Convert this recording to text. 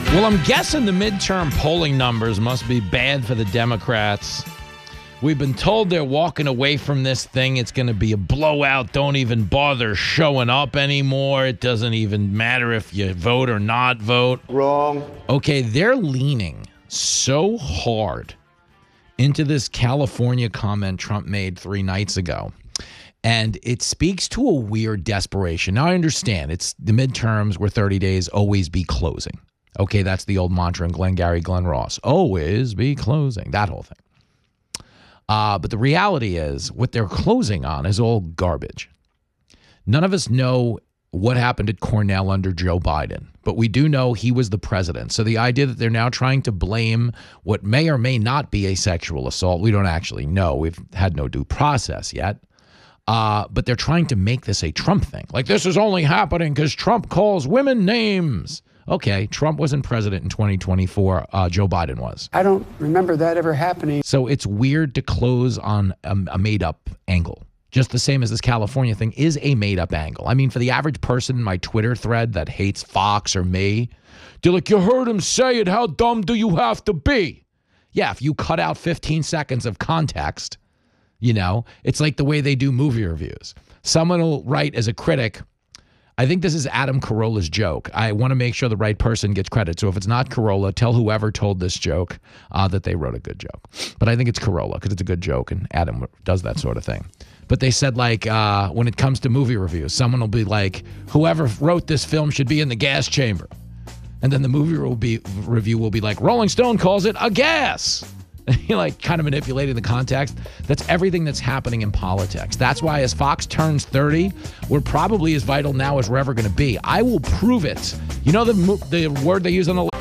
Well, I'm guessing the midterm polling numbers must be bad for the Democrats. We've been told they're walking away from this thing. It's going to be a blowout. Don't even bother showing up anymore. It doesn't even matter if you vote or not vote. Wrong. Okay, they're leaning so hard into this California comment Trump made 3 nights ago. And it speaks to a weird desperation. Now, I understand it's the midterms where 30 days always be closing. Okay, that's the old mantra in Glengarry Glen Ross. Always be closing, that whole thing. But the reality is what they're closing on is all garbage. None of us know what happened at Cornell under Joe Biden, but we do know he was the president. So the idea that they're now trying to blame what may or may not be a sexual assault, we don't actually know. We've had no due process yet. But they're trying to make this a Trump thing. Like, this is only happening because Trump calls women names. Okay, Trump wasn't president in 2024. Joe Biden was. I don't remember that ever happening. So it's weird to close on a made-up angle. Just the same as this California thing is a made-up angle. I mean, for the average person in my Twitter thread that hates Fox or me, they're like, you heard him say it. How dumb do you have to be? Yeah, if you cut out 15 seconds of context, you know, it's like the way they do movie reviews. Someone will write as a critic, I think this is Adam Carolla's joke. I want to make sure the right person gets credit. So if it's not Carolla, tell whoever told this joke that they wrote a good joke. But I think it's Carolla because it's a good joke, and Adam does that sort of thing. But they said, like, when it comes to movie reviews, someone will be like, whoever wrote this film should be in the gas chamber. And then the movie review will be like, Rolling Stone calls it a gas. You're like kind of manipulating the context. That's everything that's happening in politics. That's why as Fox turns 30, we're probably as vital now as we're ever going to be. I will prove it. You know the word they use on the